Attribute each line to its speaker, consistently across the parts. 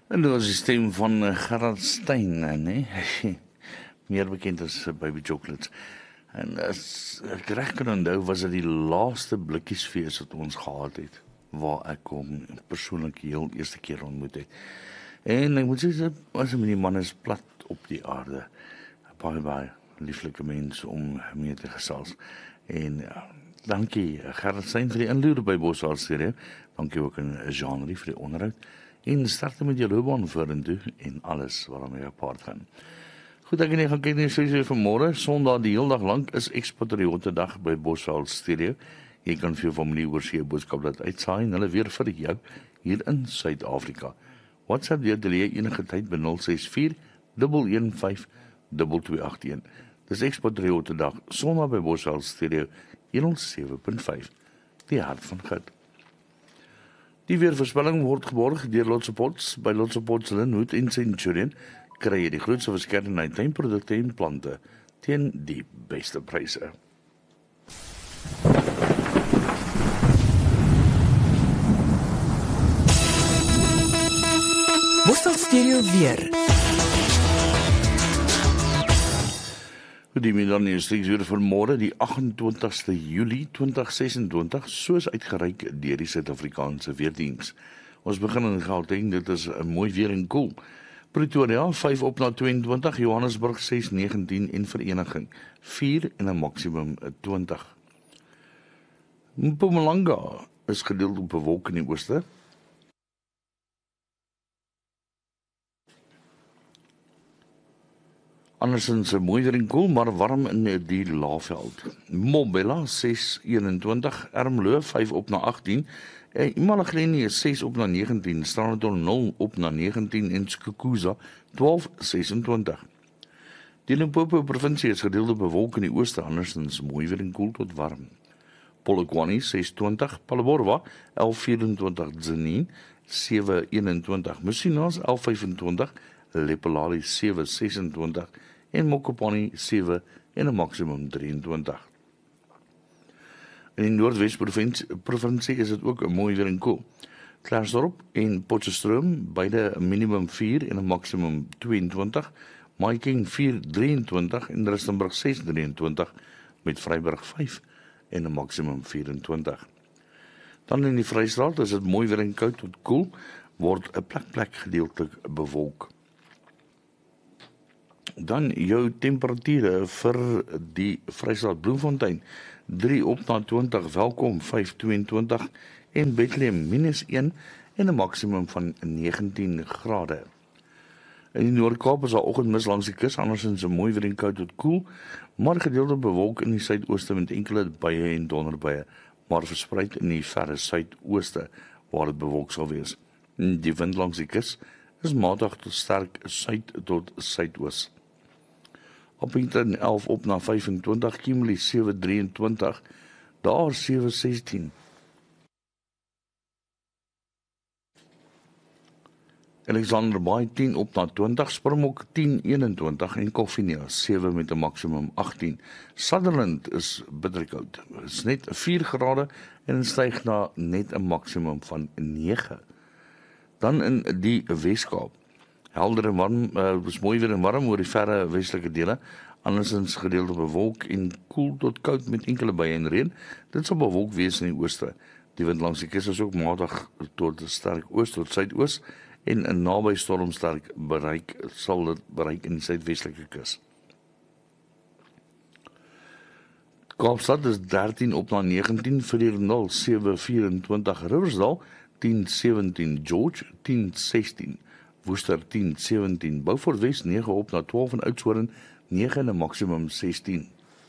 Speaker 1: En dit was die stem van Gerard Stein, nee? Meer bekend as Baby Chocolates. En as ek reg kan onthou, was dit die laaste blikkiesfees wat ons gehad het, waar ek hom persoonlik heel eerste keer ontmoet het. En ek moet sê, as die man is plat op die aarde. Baie lieflike mens om mee te gesels. En dankie Gerard Stein vir die inloer by Bosal Stereo. Dankie ook aan Jean-Marie vir die onderhoud. En start met jou loopbaan vorentoe en alles waarmee jy gepaard gaan. Goed, ek gaan kyk net soos vanmôre, Sondag die hele dag lank is Ekspatriote dag by Bosal Stereo. Jy kan vir jou familie oor see boodskap laat uitsaai en hulle weer vir jou hier in Suid-Afrika. WhatsApp die ateljee enige tyd by 064 115 2281. Dis Ekspatriote dag, Sondag by Bosal Stereo 107.5. Die hart van God. Die weervoorspelling word geborg deur Lotse Pots by Lotse Pots Linwood en Centurion. Kry jy die grootste verskeidenheid tuinprodukte en plante teen die beste pryse.
Speaker 2: Bosal Stereo weer.
Speaker 1: Goedemiddag, nuusdienste vir môre, die 28ste Julie 2026, soos uitgereik deur die Suid-Afrikaanse Weerdiens. Ons begin in Gauteng, dit is 'n mooi weer en koel. Pretoria 5 op na 22, Johannesburg 6:19 en Vereniging 4 en 'n maksimum 20. Mpumalanga is gedeeltelik bewolk in die ooste. Andersins 'n mooi weer en koel, maar warm in die Laagveld. Mbombela 6:21, Ermelo 5 op na 18, Imalagleni 6 op na 19, Strandton 0 op na 19 en Skukuza 12:26. Die Limpopo provinsie is gedeeltelik bewolk in die ooste, andersins mooi weer en koel tot warm. Polokwane 6:20, Palaborwa 11:24, Tzaneen 7:21, Messina's 11:25, Lepelali 7:26 en Mokopane 7 en 'n maksimum 23. In die Noordwes provinsie is dit ook 'n mooi weer en koel. Klerksdorp en Potchefstroom beide 'n minimum 4 en 'n maksimum 22, Mahikeng 4:23 en Rustenburg 6:23 met Vryburg 5 en 'n maksimum 24. Dan in die Vrystaat is dit mooi weer en koud tot koel, word 'n plek gedeeltelik bewolk. Dan jou temperature vir die Vrystaat Bloemfontein 3 op na 20, Welkom 5:22 en Bethlehem -1 en 'n maksimum van 19 grade. In die Noord-Kaap is daar oggendmis langs die kus, andersins 'n mooi weer en koud tot koel, maar gedeeltelik bewolk in die suidooste met enkele buie en donderbuie, maar verspreid in die verre suidooste waar dit bewolk sal wees. Die wind langs die kus is matig tot sterk suid tot suidoos. Appington 11 op na 25, Kimberley 7:23, daar 7:16. Alexander Bay 10 op na 20, Springbok 10:21 en Koffienia 7 met 'n maksimum 18. Sutherland is bitterkoud. Dit is net 4 grade en styg na net 'n maksimum van 9. Dan in die Weskaap. Helder en warm, is mooi weer en warm oor die verre westelike dele, andersins gedeeltelik bewolk en koel tot koud met enkele buie en reën. Dit sal bewolk wees in die ooste. Die wind langs die kus is ook matig tot sterk oos tot suidoos en 'n naby stormsterk sal dit bereik in die suidwestelike kus. Kaapstad is 13 op na 19, Vereeniging 7:24, Riversdal 10:17, George 10:16. Woester 10:17, Beaufort Wes 9 op na 12 en Oudtshoorn 9 en 'n maksimum 16.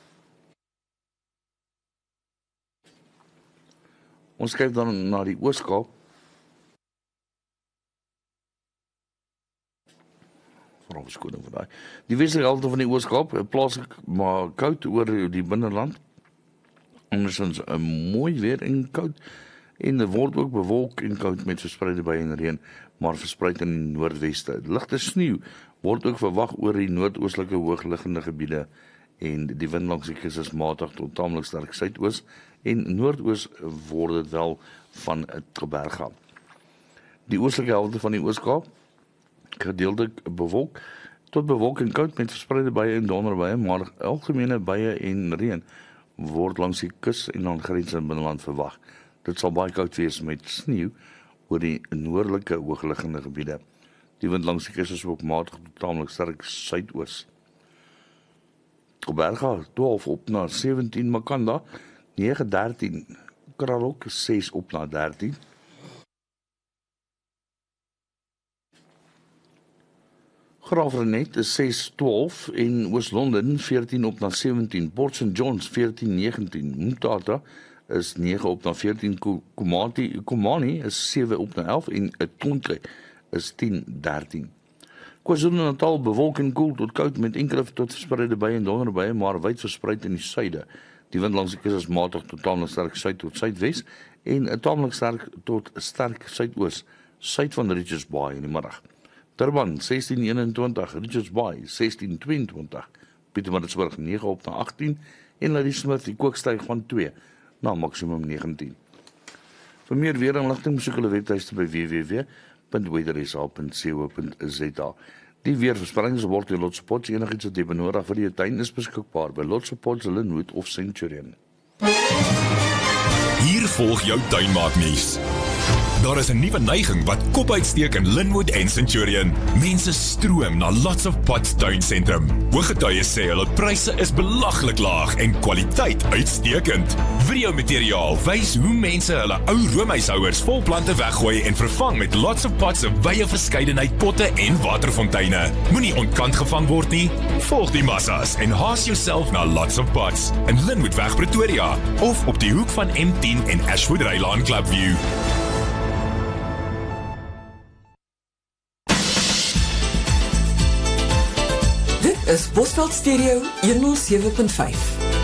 Speaker 1: Ons kyk dan na die Oos-Kaap. Verskoning vir daai. Die westelike helfte van die Oos-Kaap, plaaslik maar koud oor die binneland. Andersins 'n mooi weer en koud. En dit word ook bewolk en koud met verspreide buie en reën, maar verspreid in die noordweste. Ligte sneeu word ook verwag oor die noordoostelike hoogliggende gebiede en die wind langs die kus is matig tot tamelik sterk suidoos en noordoos word dit wel van 'n geberg af. Die oostelike helfte van die Oos-Kaap gedeeltelik bewolk tot bewolk en koud met verspreide buie en donderbuie, maar algemene buie en reën word langs die kus en aan grensende binneland verwag. Dit sal baie koud wees met sneeu oor die noordelike hoogliggende gebiede. Die wind langs die kus is ook matig tot tamelik sterk suidoos. Koberga 12 op na 17, Makanda 9-13, Kralok 6 op na 13. Graafrenet is 6-12 en Oos-London 14 op na 17, Port St. John's 14-19, Mthatha is 9 op na 14, Komani is 7 op na 11 en Tonke is 10-13. KwaZulu-Natal bewolk en koel tot koud met enkele tot verspreide buie en donderbuie, maar wyd verspreid in die suide. Die wind langs die kus is matig tot tamelik sterk suid tot suidwes en tamelik sterk tot sterk suidoos, suid van Richards Bay in die middag. Durban 16-21, Richards Bay 16-22, Pietermaritzburg 9 op na 18 en Ladysmith die kook styg van 2 na maksimum 19. Vir meer weerinligting besoek hulle webtuiste by www.weathersa.co.za. Die weervoorspellings word deur Lotsepots, enigiets wat jy benodig vir die tuin is beskikbaar by Lotsepots, Linwood of Centurion.
Speaker 3: Hier volg jou tuinmaaknuus. Daar is 'n nuwe neiging wat kop uitsteek in Linwood en Centurion. Mense stroom na Lots of Pots tuinsentrum. Ooggetuies sê hulle pryse is belaglik laag en kwaliteit uitstekend. Videomateriaal wys hoe mense hulle ou roomhuishouers vol plante weggooi en vervang met Lots of Pots se wye verskeidenheid potte en waterfonteine. Moenie ontkant gevang word nie. Volg die massas en haas jouself na Lots of Pots in Linwoodweg Pretoria of op die hoek van M10 en Ashwood Rylaan Clubview.
Speaker 2: Dit is Bosveld Stereo 107.5.